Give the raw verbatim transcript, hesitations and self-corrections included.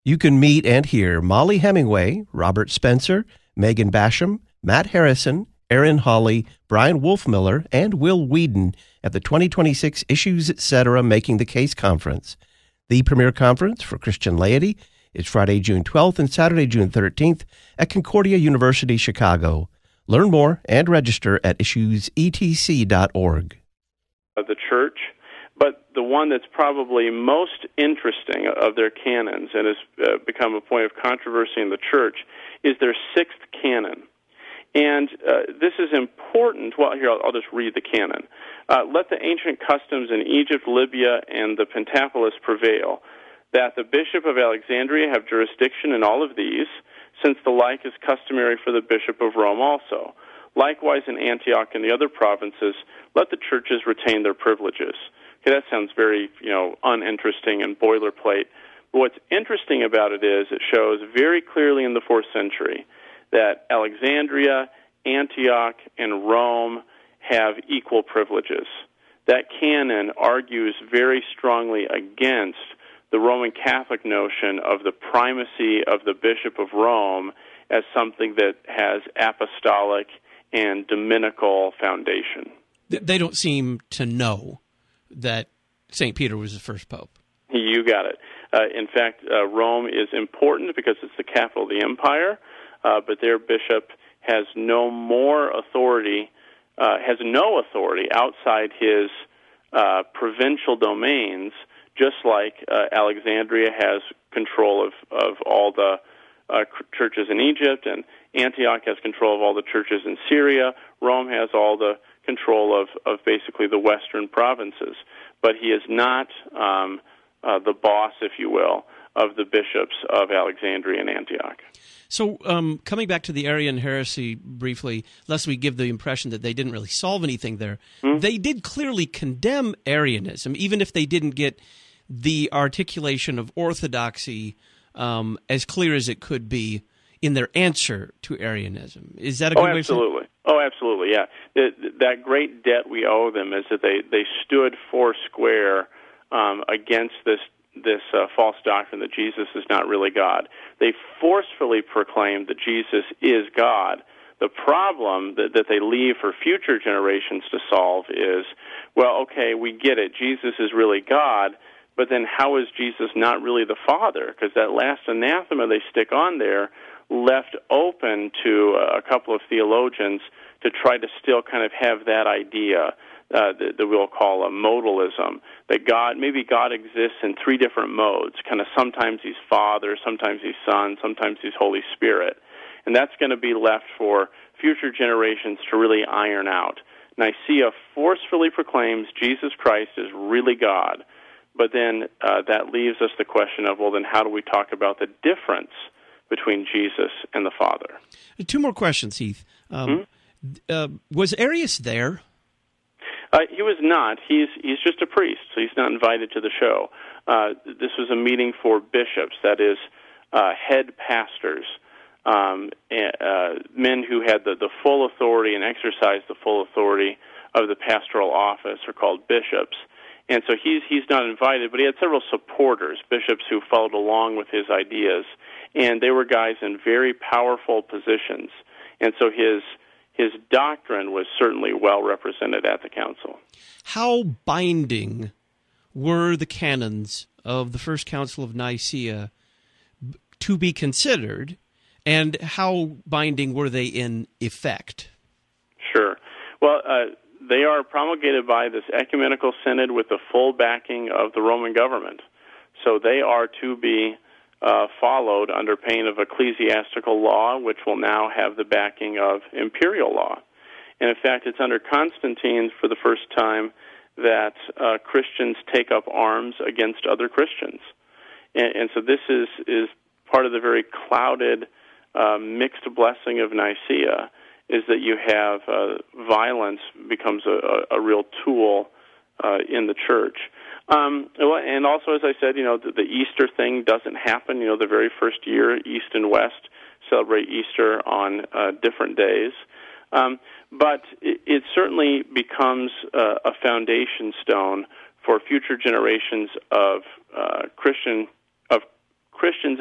You can meet and hear Molly Hemingway, Robert Spencer, Megan Basham, Matt Harrison, Aaron Hawley, Brian Wolfmiller, and Will Whedon at the twenty twenty-six Issues Etc. Making the Case Conference. The premier conference for Christian laity is Friday, June twelfth and Saturday, June thirteenth at Concordia University, Chicago. Learn more and register at issues e t c dot org. The church, but the one that's probably most interesting of their canons and has uh, become a point of controversy in the church is their sixth canon. And uh, this is important. Well, here, I'll, I'll just read the canon. Uh, Let the ancient customs in Egypt, Libya, and the Pentapolis prevail, that the bishop of Alexandria have jurisdiction in all of these, since the like is customary for the bishop of Rome also. Likewise in Antioch and the other provinces, let the churches retain their privileges. Okay, that sounds very, you know, uninteresting and boilerplate. But what's interesting about it is it shows very clearly in the fourth century that Alexandria, Antioch, and Rome have equal privileges. That canon argues very strongly against the Roman Catholic notion of the primacy of the Bishop of Rome as something that has apostolic and dominical foundation. They don't seem to know that Saint Peter was the first pope. You got it. Uh, in fact, uh, Rome is important because it's the capital of the empire, uh, but their bishop has no more authority, uh, has no authority outside his uh, provincial domains, just like uh, Alexandria has control of, of all the uh, churches in Egypt, and Antioch has control of all the churches in Syria. Rome has all the control of, of basically the western provinces. But he is not um, uh, the boss, if you will, of the bishops of Alexandria and Antioch. So um, coming back to the Arian heresy briefly, lest we give the impression that they didn't really solve anything there, hmm? They did clearly condemn Arianism, even if they didn't get the articulation of orthodoxy um, as clear as it could be in their answer to Arianism. Is that a good oh, way to say it? Absolutely. Oh, absolutely, yeah. The, that great debt we owe them is that they, they stood four square um, against this this uh, false doctrine that Jesus is not really God. They forcefully proclaimed that Jesus is God. The problem that, that they leave for future generations to solve is, well, okay, we get it. Jesus is really God, but then how is Jesus not really the Father? Because that last anathema they stick on there left open to a couple of theologians to try to still kind of have that idea uh, that, that we'll call a modalism, that God, maybe God exists in three different modes, kind of sometimes he's Father, sometimes he's Son, sometimes he's Holy Spirit. And that's going to be left for future generations to really iron out. Nicaea forcefully proclaims Jesus Christ is really God, but then uh, that leaves us the question of, well, then how do we talk about the difference between Jesus and the Father? Two more questions, Heath. Um, hmm? uh, was Arius there? Uh, he was not. He's he's just a priest, so he's not invited to the show. Uh, this was a meeting for bishops, that is, uh, head pastors, um, uh, men who had the, the full authority and exercised the full authority of the pastoral office are called bishops. And so he's he's not invited, but he had several supporters, bishops who followed along with his ideas. And they were guys in very powerful positions. And so his his doctrine was certainly well represented at the council. How binding were the canons of the First Council of Nicaea to be considered, and how binding were they in effect? Sure. Well, uh, they are promulgated by this ecumenical synod with the full backing of the Roman government. So they are to be Uh, followed under pain of ecclesiastical law, which will now have the backing of imperial law. And in fact, it's under Constantine for the first time that uh, Christians take up arms against other Christians. And, and so this is, is part of the very clouded, uh, mixed blessing of Nicaea, is that you have uh, violence becomes a, a, a real tool uh, in the church. Um, and also, as I said, you know, the, the Easter thing doesn't happen. You know, the very first year, East and West celebrate Easter on uh, different days. Um, but it, it certainly becomes uh, a foundation stone for future generations of uh, Christian of Christians